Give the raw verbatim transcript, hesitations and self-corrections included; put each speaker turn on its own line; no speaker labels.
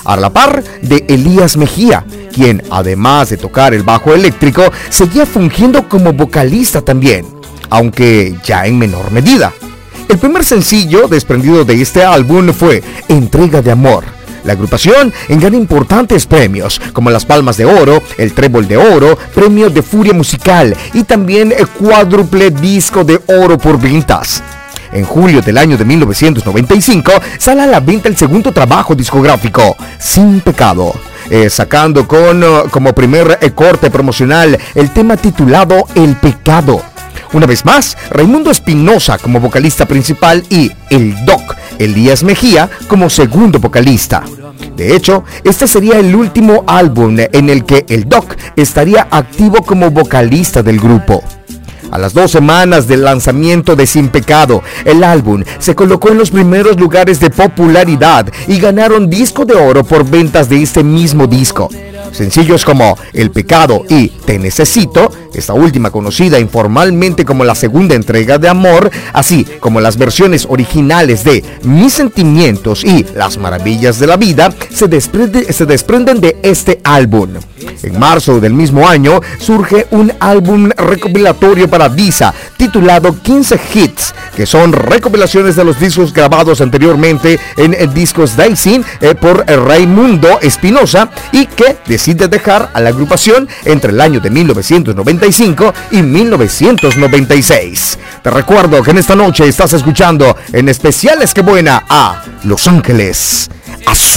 a la par de Elías Mejía, quien además de tocar el bajo eléctrico, seguía fungiendo como vocalista también, aunque ya en menor medida. El primer sencillo desprendido de este álbum fue Entrega de Amor. La agrupación gana importantes premios, como las Palmas de Oro, el Trébol de Oro, Premio de Furia Musical y también el cuádruple disco de oro por ventas. En julio del año de mil novecientos noventa y cinco sale a la venta el segundo trabajo discográfico, Sin Pecado, eh, sacando con, uh, como primer eh, corte promocional el tema titulado El Pecado. Una vez más, Raimundo Espinosa como vocalista principal y el Doc Elías Mejía como segundo vocalista. De hecho, este sería el último álbum en el que el Doc estaría activo como vocalista del grupo. A las dos semanas del lanzamiento de Sin Pecado, el álbum se colocó en los primeros lugares de popularidad y ganaron disco de oro por ventas de este mismo disco. Sencillos como El Pecado y Te Necesito, esta última conocida informalmente como la segunda entrega de Amor, así como las versiones originales de Mis Sentimientos y Las Maravillas de la Vida, se, desprende, se desprenden de este álbum. En marzo del mismo año surge un álbum recopilatorio para Visa titulado quince Hits, que son recopilaciones de los discos grabados anteriormente en eh, Discos Daisy eh, por eh, Raimundo Espinosa, y que decide dejar a la agrupación entre el año de mil novecientos noventa y cinco y mil novecientos noventa y seis. Te recuerdo que en esta noche estás escuchando en Especiales Que Buena a Los Ángeles Azules.